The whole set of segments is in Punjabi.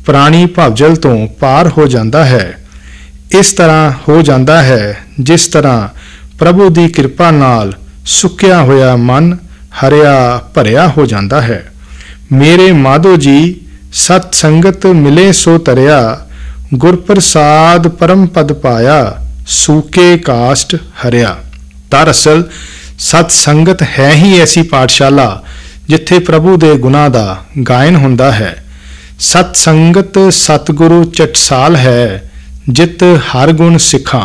ਪ੍ਰਾਣੀ ਭਵਜਲ ਤੋਂ ਪਾਰ ਹੋ ਜਾਂਦਾ ਹੈ। ਇਸ ਤਰ੍ਹਾਂ ਹੋ ਜਾਂਦਾ ਹੈ ਜਿਸ ਤਰ੍ਹਾਂ ਪ੍ਰਭੂ ਦੀ ਕਿਰਪਾ ਨਾਲ ਸੁੱਕਿਆ ਹੋਇਆ ਮਨ ਹਰਿਆ ਭਰਿਆ ਹੋ ਜਾਂਦਾ ਹੈ। ਮੇਰੇ ਮਾਧੋ ਜੀ ਸਤ ਸੰਗਤ ਮਿਲੇ ਸੋ ਤਰਿਆ, ਗੁਰ ਪ੍ਰਸਾਦ ਪਰਮ ਪਦ ਪਾਇਆ, ਸੂਕੇ ਕਾਸ਼ਟ ਹਰਿਆ। ਦਰਅਸਲ ਸਤ ਸੰਗਤ ਹੈ ਹੀ ਐਸੀ ਪਾਠਸ਼ਾਲਾ ਜਿੱਥੇ ਪ੍ਰਭੂ ਦੇ ਗੁਣਾਂ ਦਾ ਗਾਇਨ ਹੁੰਦਾ ਹੈ। ਸਤ ਸੰਗਤ ਸਤਿਗੁਰੂ ਚਟਸਾਲ ਹੈ, ਜਿਤ ਹਰ ਗੁਣ ਸਿੱਖਾਂ।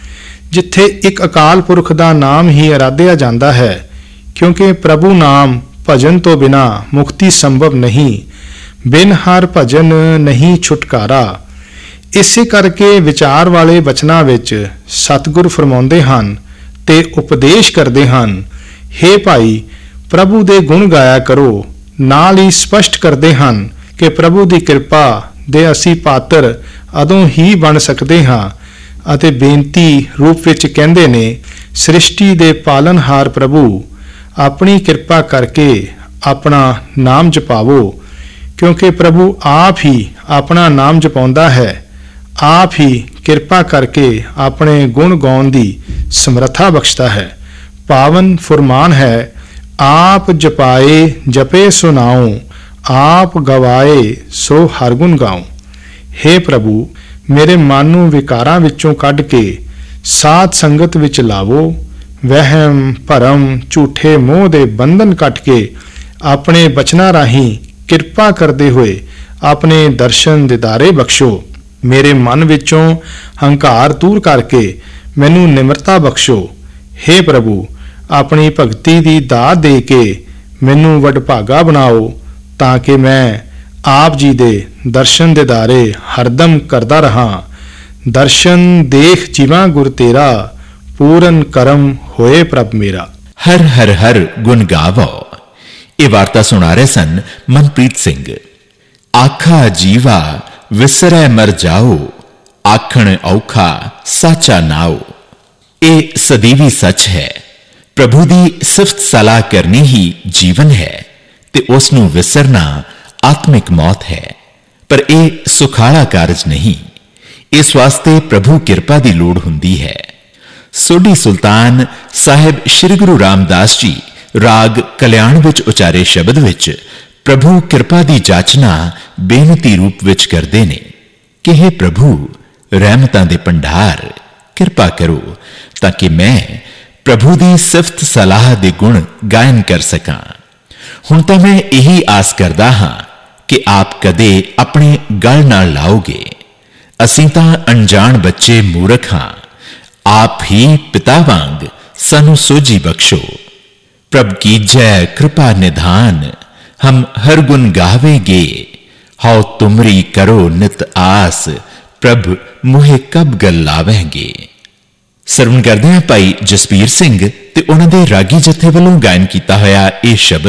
ਜਿੱਥੇ ਇੱਕ ਅਕਾਲ ਪੁਰਖ ਦਾ ਨਾਮ ਹੀ ਆਰਾਧਿਆ ਜਾਂਦਾ ਹੈ, ਕਿਉਂਕਿ ਪ੍ਰਭੂ ਨਾਮ ਭਜਨ ਤੋਂ ਬਿਨਾ ਮੁਕਤੀ ਸੰਭਵ ਨਹੀਂ। ਬਿਨ ਹਰ ਭਜਨ ਨਹੀਂ ਛੁਟਕਾਰਾ। ਇਸੇ ਕਰਕੇ ਵਿਚਾਰ ਵਾਲੇ ਬਚਨਾਂ ਵਿੱਚ ਸਤਿਗੁਰ ਫਰਮਾਉਂਦੇ ਹਨ ਤੇ ਉਪਦੇਸ਼ ਕਰਦੇ ਹਨ, ਹੇ ਭਾਈ ਪ੍ਰਭੂ ਦੇ ਗੁਣ ਗਾਇਆ ਕਰੋ। ਨਾਲ ਹੀ ਸਪਸ਼ਟ ਕਰਦੇ ਹਨ ਕਿ ਪ੍ਰਭੂ ਦੀ ਕਿਰਪਾ ਦੇ ਅਸੀਂ ਪਾਤਰ ਉਦੋਂ ਹੀ ਬਣ ਸਕਦੇ ਹਾਂ ਅਤੇ ਬੇਨਤੀ ਰੂਪ ਵਿੱਚ ਕਹਿੰਦੇ ਨੇ, ਸ੍ਰਿਸ਼ਟੀ ਦੇ ਪਾਲਨਹਾਰ ਪ੍ਰਭੂ ਆਪਣੀ ਕਿਰਪਾ ਕਰਕੇ ਆਪਣਾ ਨਾਮ ਜਪਾਵੋ, ਕਿਉਂਕਿ ਪ੍ਰਭੂ ਆਪ ਹੀ ਆਪਣਾ ਨਾਮ ਜਪਾਉਂਦਾ ਹੈ, ਆਪ ਹੀ ਕਿਰਪਾ ਕਰਕੇ ਆਪਣੇ ਗੁਣ ਗਾਉਣ ਦੀ ਸਮਰੱਥਾ ਬਖਸ਼ਦਾ ਹੈ। ਪਾਵਨ ਫੁਰਮਾਨ ਹੈ, ਆਪ ਜਪਾਏ ਜਪੇ ਸੁਨਾਉ, ਆਪ ਗਵਾਏ ਸੋ ਹਰ ਗੁਣ ਗਾਉ। ਹੇ ਪ੍ਰਭੂ ਮੇਰੇ ਮਨ ਨੂੰ ਵਿਕਾਰਾਂ ਵਿੱਚੋਂ ਕੱਢ ਕੇ ਸਾਧ ਸੰਗਤ ਵਿੱਚ ਲਾਵੋ। ਵਹਿਮ ਭਰਮ ਝੂਠੇ ਮੋਹ ਦੇ ਬੰਧਨ ਕੱਟ ਕੇ ਆਪਣੇ ਬਚਨਾਂ ਰਾਹੀਂ ਕਿਰਪਾ ਕਰਦੇ ਹੋਏ ਆਪਣੇ ਦਰਸ਼ਨ ਦਿਦਾਰੇ ਬਖਸ਼ੋ। ਮੇਰੇ ਮਨ ਵਿੱਚੋਂ ਹੰਕਾਰ ਦੂਰ ਕਰਕੇ ਮੈਨੂੰ ਨਿਮਰਤਾ ਬਖਸ਼ੋ। ਹੇ ਪ੍ਰਭੂ ਆਪਣੀ ਭਗਤੀ ਦੀ ਦਾਤ ਦੇ ਕੇ ਮੈਨੂੰ ਵਡਭਾਗਾ ਬਣਾਓ, ਤਾਂ ਕਿ ਮੈਂ ਆਪ ਜੀ ਦੇ ਦਰਸ਼ਨ ਦਿਦਾਰੇ ਹਰਦਮ ਕਰਦਾ ਰਹਾ। ਦਰਸ਼ਨ ਦੇਖ ਜੀਵਾਂ ਗੁਰ ਤੇਰਾ, ਪੂਰਨ ਕਰਮ ਹੋਏ ਪ੍ਰਭ ਮੇਰਾ। ਹਰ ਹਰ ਹਰ ਗੁਣ ਗਾਵੋ। ਇਹ ਵਾਰਤਾ ਸੁਣਾ ਰਹੇ ਸਨ ਮਨਪ੍ਰੀਤ ਸਿੰਘ। ਆਖਾ ਜੀਵਾ ਵਿਸਰੈ ਮਰ ਜਾਓ, ਆਖਣ ਔਖਾ ਸਾਚਾ ਨਾਓ। ਇਹ ਸਦੀਵੀ ਸੱਚ ਹੈ। ਪ੍ਰਭੂ ਦੀ ਸਿਫਤ ਸਲਾਹ ਕਰਨੀ ਹੀ ਜੀਵਨ ਹੈ ਤੇ ਉਸ ਨੂੰ ਵਿਸਰਨਾ ਆਤਮਿਕ ਮੌਤ ਹੈ। ਪਰ ਇਹ ਸੁਖਾਲਾ ਕਾਰਜ ਨਹੀਂ। ਇਸ ਵਾਸਤੇ ਪ੍ਰਭੂ ਕਿਰਪਾ ਦੀ ਲੋੜ ਹੁੰਦੀ ਹੈ। ਸੋਢੀ ਸੁਲਤਾਨ ਸਾਹਿਬ ਸ੍ਰੀ ਗੁਰੂ ਰਾਮਦਾਸ ਜੀ ਰਾਗ ਕਲਿਆਣ ਵਿੱਚ ਉਚਾਰੇ ਸ਼ਬਦ ਵਿੱਚ ਪ੍ਰਭੂ ਕਿਰਪਾ ਦੀ ਜਾਚਨਾ ਬੇਨਤੀ ਰੂਪ ਵਿੱਚ ਕਰਦੇ ਨੇ ਕਿ ਹੇ ਪ੍ਰਭੂ ਰਹਿਮਤਾਂ ਦੇ ਭੰਡਾਰ, ਕਿਰਪਾ ਕਰੋ ਤਾਂ ਕਿ ਮੈਂ ਪ੍ਰਭੂ ਦੀ ਸਿਫਤ ਸਲਾਹ ਦੇ ਗੁਣ ਗਾਇਨ ਕਰ ਸਕਾਂ। ਹੁਣ ਤਾਂ ਮੈਂ ਇਹੀ ਆਸ ਕਰਦਾ ਹਾਂ ਕਿ ਆਪ ਕਦੇ ਆਪਣੇ ਗਲ ਨਾਲ ਲਾਓਗੇ। ਅਸੀਂ ਤਾਂ ਅਣਜਾਣ ਬੱਚੇ ਮੂਰਖ ਹਾਂ। ਆਪ ਹੀ ਪਿਤਾ ਵਾਂਗ ਸਾਨੂੰ ਸੋਝੀ ਬਖਸ਼ੋ। ਪ੍ਰਭ ਕੀਜੈ ਕਿਰਪਾ ਨਿਧਾਨ, ਹਮ ਹਰ ਗੁਣ ਗਾਵੇਗੇ। ਹਉ ਤੁਮਰੀ ਕਰੋ ਨਿਤ ਆਸ, ਪ੍ਰਭ ਮੁਹੇ ਕਬ ਗਲ ਲਾਵੇਂਗੇ। ਸਰਵਣ ਕਰਦੇ ਹਾਂ ਭਾਈ ਜਸਬੀਰ ਸਿੰਘ ਤੇ ਉਹਨਾਂ ਦੇ ਰਾਗੀ ਜਥੇ ਵੱਲੋਂ ਗਾਇਨ ਕੀਤਾ ਹੋਇਆ ਇਹ ਸ਼ਬਦ।